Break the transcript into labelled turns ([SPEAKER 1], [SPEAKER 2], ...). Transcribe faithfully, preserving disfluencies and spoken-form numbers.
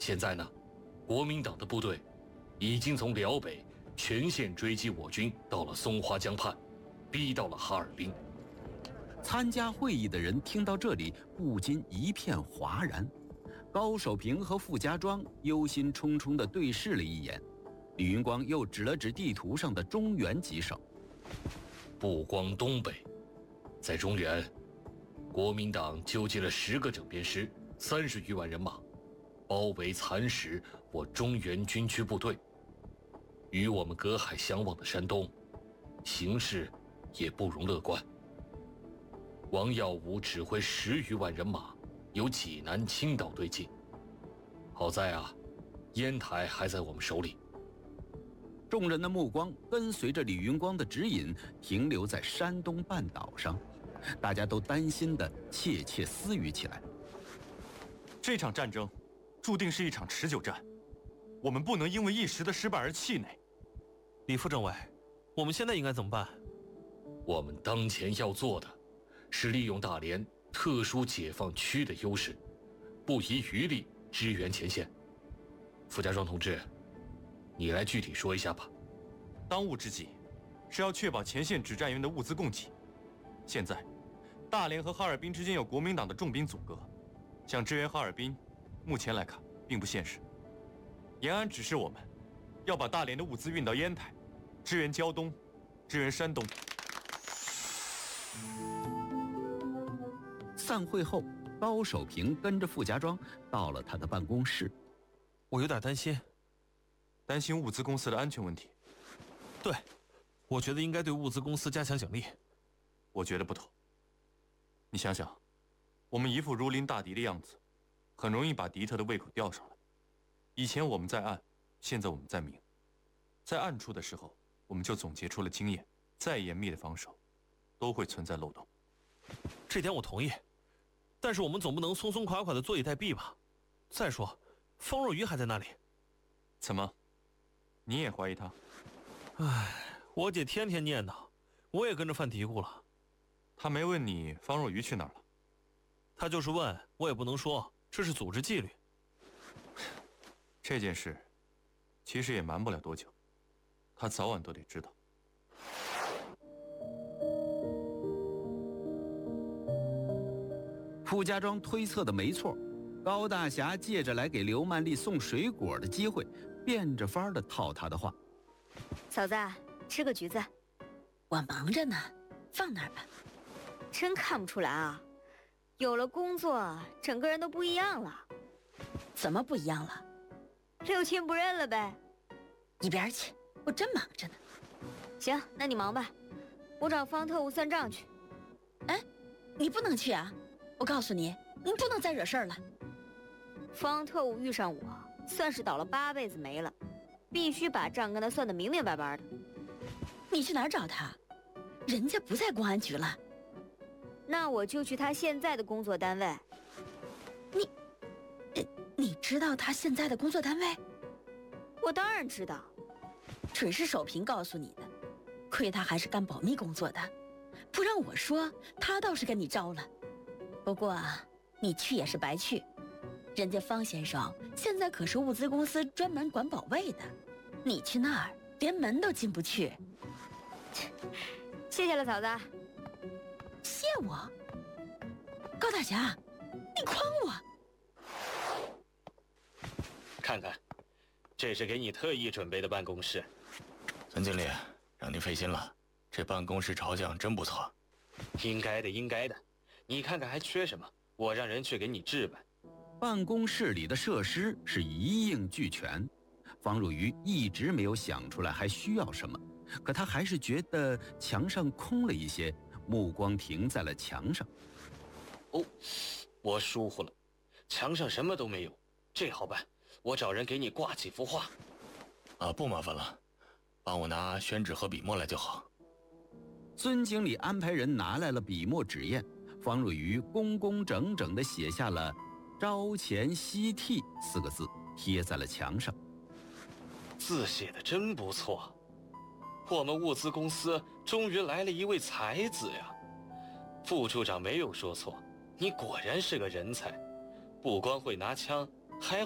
[SPEAKER 1] 现在呢，国民党的部队已经从辽北全线追击我军到了松花江畔，逼到了哈尔滨。
[SPEAKER 2] 参加会议的人听到这里，不禁一片哗然。高守平和傅家庄忧心忡忡地对视了一眼，李云光又指了指地图上的中原几省。
[SPEAKER 1] 不光东北，在中原，国民党纠集了十个整编师，三十余万人马，包围蚕食我中原军区部队。与我们隔海相望的山东，形势也不容乐观。王耀武指挥十余万人马由济南、青岛对进，好在啊，烟台还在我们手里。
[SPEAKER 2] 众人的目光跟随着李云光的指引停留在山东半岛上，大家都担心地窃窃私语起来。
[SPEAKER 3] 这场战争注定是一场持久战，我们不能因为一时的失败而气馁。
[SPEAKER 4] 李副政委，我们现在应该怎么办？
[SPEAKER 1] 我们当前要做的是利用大连特殊解放区的优势，不遗余力支援前线。傅家庄同志，你来具体说一下吧。
[SPEAKER 3] 当务之急是要确保前线指战员的物资供给。现在，大连和哈尔滨之间有国民党的重兵阻隔，想支援哈尔滨，目前来看并不现实。延安指示我们，要把大连的物资运到烟台，支援胶东，支援山东。
[SPEAKER 2] 散会后，高守平跟着傅家庄到了他的办公室。
[SPEAKER 4] 我有点担心。
[SPEAKER 3] 担心物资公司的安全问题。
[SPEAKER 4] 对，我觉得应该对物资公司加强警力。
[SPEAKER 3] 我觉得不妥。你想想，我们一副如临大敌的样子，很容易把敌特的胃口吊上来。以前我们在暗，现在我们在明。在暗处的时候，我们就总结出了经验，再严密的防守，都会存在漏洞。
[SPEAKER 4] 这点我同意，但是我们总不能松松垮垮的坐以待毙吧？再说，方若愚还在那里。
[SPEAKER 3] 怎么？你也怀疑他？
[SPEAKER 4] 唉，我姐天天念叨，我也跟着犯嘀咕了。
[SPEAKER 3] 他没问你方若愚去哪儿了？
[SPEAKER 4] 他就是问，我也不能说，这是组织纪律。
[SPEAKER 3] 这件事其实也瞒不了多久，他早晚都得知道。
[SPEAKER 2] 傅家庄推测的没错，高大侠借着来给刘曼丽送水果的机会，变着法儿的套他的话。
[SPEAKER 5] 嫂子，吃个橘子。
[SPEAKER 6] 我忙着呢，放那儿吧。
[SPEAKER 5] 真看不出来啊，有了工作，整个人都不一样了。
[SPEAKER 6] 怎么不一样了？
[SPEAKER 5] 六亲不认了呗。
[SPEAKER 6] 一边去，我真忙着呢。
[SPEAKER 5] 行，那你忙吧，我找方特务算账去。
[SPEAKER 6] 哎，你不能去啊！我告诉你，你不能再惹事儿了。
[SPEAKER 5] 方特务遇上我，算是倒了八辈子霉了，必须把账跟他算得明明白白的。
[SPEAKER 6] 你去哪儿找他？人家不在公安局了。
[SPEAKER 5] 那我就去他现在的工作单位。
[SPEAKER 6] 你，呃，你知道他现在的工作单位？
[SPEAKER 5] 我当然知道，
[SPEAKER 6] 准是守平告诉你的。亏他还是干保密工作的，不让我说，他倒是跟你招了。不过你去也是白去，人家方先生现在可是物资公司专门管保卫的，你去那儿连门都进不去。
[SPEAKER 5] 谢谢了，嫂子。
[SPEAKER 6] 谢我？高大侠，你诓我！
[SPEAKER 7] 看看，这是给你特意准备的办公室。
[SPEAKER 8] 孙经理，让您费心了，这办公室朝向真不错。
[SPEAKER 7] 应该的，应该的。你看看还缺什么，我让人去给你置办。
[SPEAKER 2] 办公室里的设施是一应俱全，方若愚一直没有想出来还需要什么，可他还是觉得墙上空了一些，目光停在了墙上。
[SPEAKER 7] 哦，我疏忽了，墙上什么都没有，这好办，我找人给你挂几幅画。
[SPEAKER 8] 啊，不麻烦了，帮我拿宣纸和笔墨来就好。
[SPEAKER 2] 孙经理安排人拿来了笔墨纸砚，方若愚工工整整地写下了“朝前夕替”四个字，贴在了墙上。
[SPEAKER 7] 字写得真不错，我们物资公司终于来了一位才子呀！副处长没有说错，你果然是个人才，不光会拿枪，还